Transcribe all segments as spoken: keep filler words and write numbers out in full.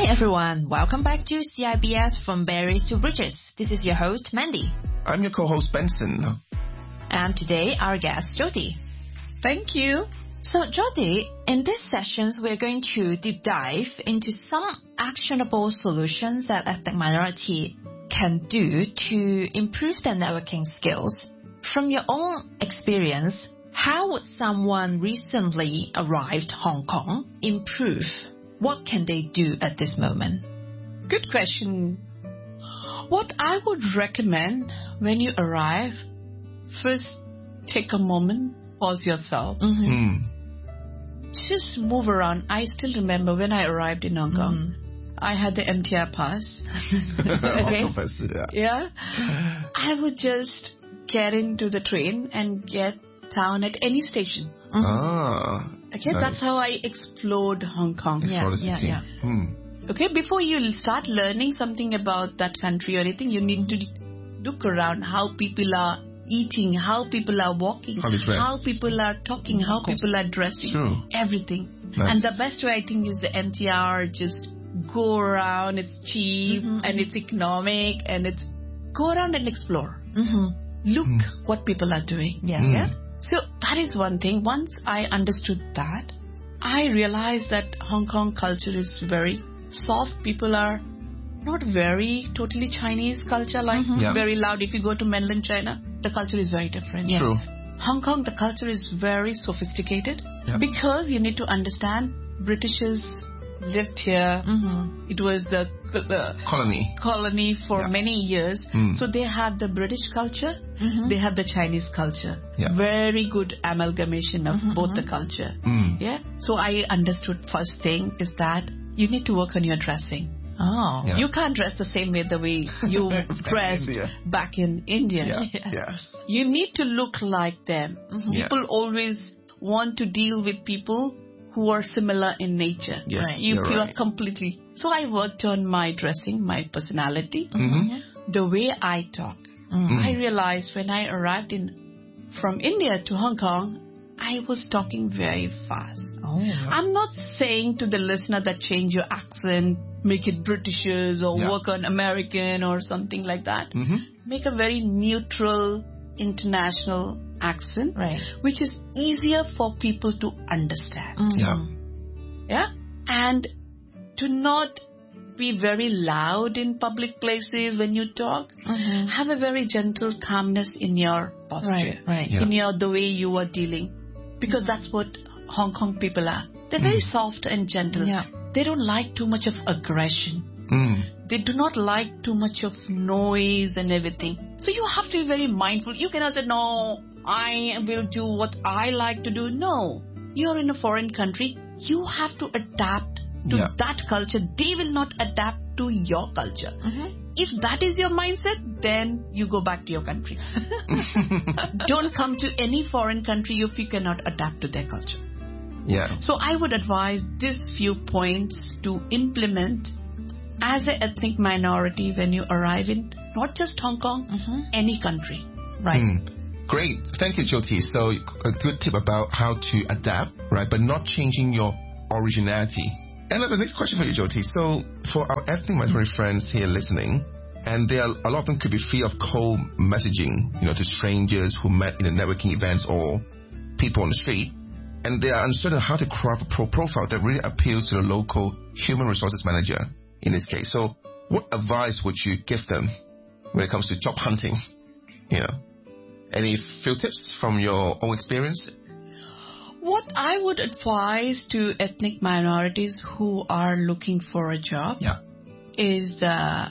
everyone, welcome back to C I B S From Berries to Bridges. This is your host, Mandy. I'm your co-host, Benson. And today, our guest, Jyoti. Thank you. So, Jyoti, in these sessions, we're going to deep dive into some actionable solutions that ethnic minority can do to improve their networking skills. From your own experience, how would someone recently arrived Hong Kong improve? What can they do at this moment? Good question. What I would recommend when you arrive, first take a moment, pause yourself. Mm-hmm. Mm. Just move around. I still remember when I arrived in Hong Kong, Mm-hmm. I had the M T R pass. Okay. Okay. yeah. Yeah. I would just get into the train and get down at any station. Mm-hmm. Ah. Okay, Nice. that's how I explored Hong Kong. Yeah, Explore the yeah, city. yeah. Hmm. Okay, before you start learning something about that country or anything, you need to look around how people are eating, how people are walking, How they dress. how people are talking, how people are dressing, True. everything. Nice. And the best way I think is the M T R, just go around, it's cheap Mhm, and it's economic and it's go around and explore. Mm-hmm. Look Mm. what people are doing. Yes. Mm. Yeah? So that is one thing. Once I understood that, I realized that Hong Kong culture is very soft. People are not very totally Chinese culture, like Mhm. Yeah. very loud. If you go to mainland China, the culture is very different. Yes. True. Hong Kong, the culture is very sophisticated Yeah. because you need to understand Britishers lived here. Mm-hmm. It was the uh, Colony. colony for Yeah. many years. Mm. So they have the British culture, Mm-hmm. they have the Chinese culture. Yeah. Very good amalgamation of Mhm, both mhm. the culture. Mm. Yeah. So I understood first thing is that you need to work on your dressing. Oh. Yeah. You can't dress the same way the way you Back in dressed India. back in India. Yeah. Yeah. You need to look like them. Mhm. Yeah. People always want to deal with people who are similar in nature. Yes, Right. You, you're you are right. completely. So I worked on my dressing, my personality, Mhm. the way I talk. Mm-hmm. I realized when I arrived in from India to Hong Kong, I was talking very fast. Oh. I'm not saying to the listener that change your accent, make it Britishers or Yeah. work on American or something like that. Mhm. Make a very neutral international accent, Right. which is easier for people to understand. Mhm. Yeah. Yeah. And to not be very loud in public places when you talk. Mhm. Have a very gentle calmness in your posture. Right, right. Yeah. In your the way you are dealing. Because that's what Hong Kong people are. They're very Mm. soft and gentle. Yeah. They don't like too much of aggression. Mm. They do not like too much of noise and everything. So you have to be very mindful. You cannot say, no, I will do what I like to do. No. You're in a foreign country. You have to adapt to Yeah. that culture. They will not adapt to your culture. Mhm. If that is your mindset, then you go back to your country. Don't come to any foreign country if you cannot adapt to their culture. Yeah. So I would advise these few points to implement as an ethnic minority when you arrive in not just Hong Kong, Mhm. any country. Right. Mm. Great. Thank you, Jyoti. So a good tip about how to adapt, right? But not changing your originality. And the next question for you, Jyoti. So for our ethnic minority friends here listening, and there are, a lot of them could be fear of cold messaging, you know, to strangers who met in the networking events or people on the street. And they are uncertain how to craft a pro profile that really appeals to the local human resources manager in this case. So what advice would you give them when it comes to job hunting? You know, any few tips from your own experience? What I would advise to ethnic minorities who are looking for a job Yeah. is uh,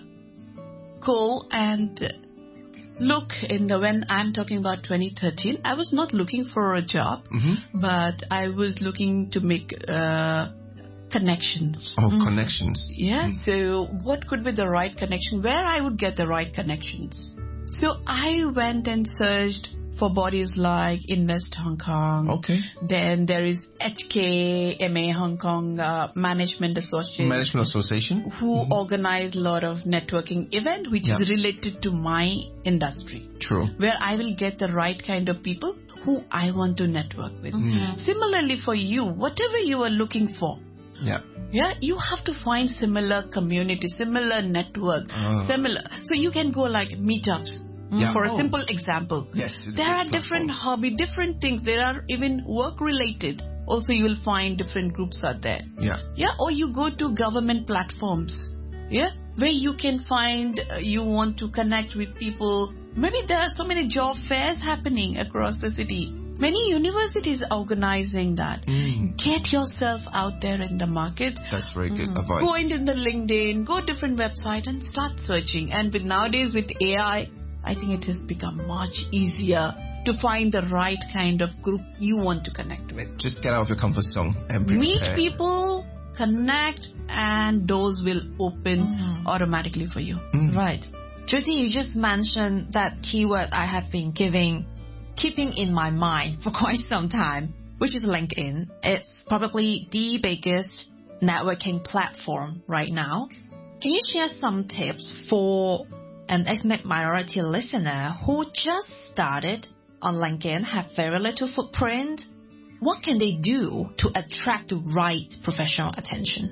go and look in the, when I'm talking about twenty thirteen, I was not looking for a job, Mm-hmm. but I was looking to make uh, connections. Oh, Mm. connections. Yeah. So what could be the right connection? Where I would get the right connections? So I went and searched for bodies like Invest Hong Kong. Okay. Then there is H K M A Hong Kong uh, Management Association, Management Association. who Mhm. organize a lot of networking event which Yeah. is related to my industry, True. where I will get the right kind of people who I want to network with. Mhm. Similarly for you, whatever you are looking for, Yeah. Yeah, you have to find similar community, similar network, Oh. similar. So you can go like meetups. Yeah. For a Oh. simple example. Yes. it's a There good are different platform. hobby, different things. There are even work related. Also, you will find different groups are there. Yeah. Yeah, or you go to government platforms. Yeah, where you can find, uh, you want to connect with people. Maybe there are so many job fairs happening across the city. Many universities are organizing that. Mm. Get yourself out there in the market. That's very good Mhm. advice. Go into the LinkedIn, go different website and start searching. And with nowadays with A I, I think it has become much easier to find the right kind of group you want to connect with. Just get out of your comfort zone and be Meet prepared. people, connect, and doors will open Mhm. automatically for you. Mm. Right. Jyoti, you just mentioned that keywords I have been giving, keeping in my mind for quite some time, which is LinkedIn. It's probably the biggest networking platform right now. Can you share some tips for an ethnic minority listener who just started on LinkedIn, have very little footprint? What can they do to attract the right professional attention?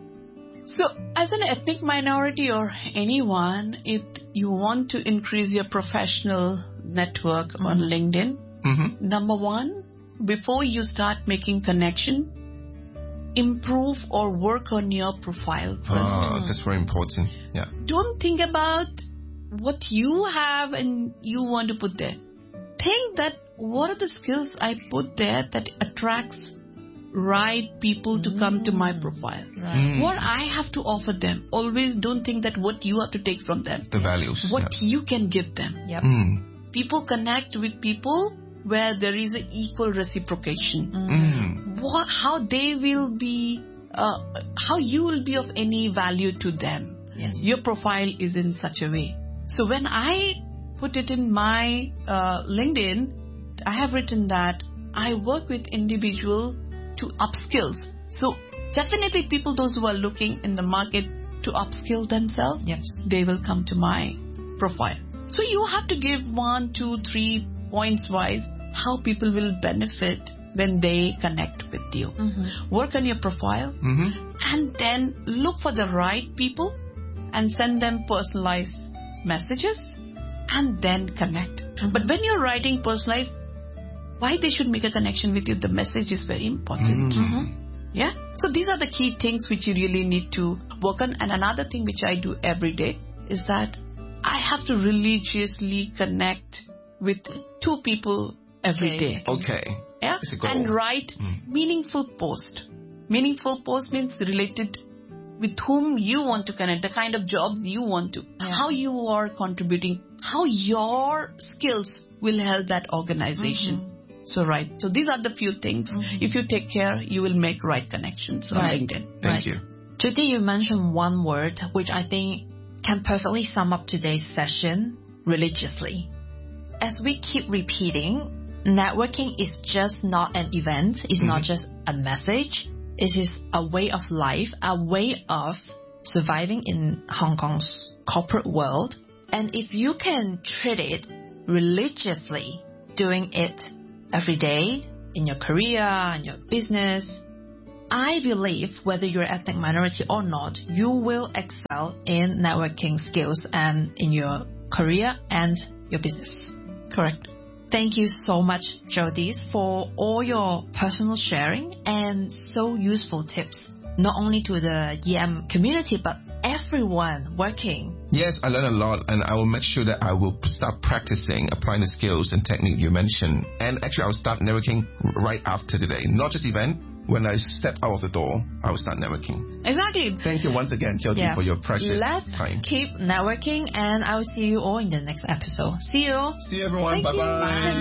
So, as an ethnic minority or anyone, if you want to increase your professional network on Mhm. LinkedIn, Mm-hmm. number one, before you start making connection, improve or work on your profile first. Ah, that's very important. Yeah. Don't think about what you have and you want to put there. Think that what are the skills I put there that attracts right people to come to my Mm. profile. Right. Mm. What I have to offer them. Always don't think that what you have to take from them. The values. What you can give them. Yep. Yeah. Mm. People connect with people where there is an equal reciprocation. Mm. What, how they will be, uh, how you will be of any value to them. Yes. Your profile is in such a way. So when I put it in my uh, LinkedIn, I have written that I work with individual to upskills. So definitely people, those who are looking in the market to upskill themselves, Yes. they will come to my profile. So you have to give one, two, three points wise how people will benefit when they connect with you. Mm-hmm. Work on your profile Mm-hmm. and then look for the right people and send them personalized messages and then connect. But when you're writing personalized, why they should make a connection with you, the message is very important. Mm. Yeah. So these are the key things which you really need to work on. And another thing which I do every day is that I have to religiously connect with two people every Okay. day. Okay. Yeah. It's a goal. And write Mm. meaningful post. Meaningful post means related with whom you want to connect, the kind of jobs you want to, Yeah. how you are contributing, how your skills will help that organization. So right. So these are the few things. Mhm. If you take care, you will make right connections on Right. LinkedIn. Thank Right. you. Jyoti, you mentioned one word which I think can perfectly sum up today's session: religiously. As we keep repeating, networking is just not an event. It's not Mhm. just a message. It is a way of life, a way of surviving in Hong Kong's corporate world. And if you can treat it religiously, doing it every day in your career, in your business, I believe whether you're ethnic minority or not, you will excel in networking skills and in your career and your business. Correct. Thank you so much, Jyoti, for all your personal sharing and so useful tips, not only to the E M community, but everyone working. Yes, I learned a lot, and I will make sure that I will start practicing, applying the skills and technique you mentioned. And actually, I will start networking right after today, not just event. When I step out of the door, I will start networking. Exactly. Thank you once again, Jyoti, Yeah. for your precious Let's time. keep networking, and I will see you all in the next episode. See you. See you, everyone. Thank you. Bye-bye. Bye.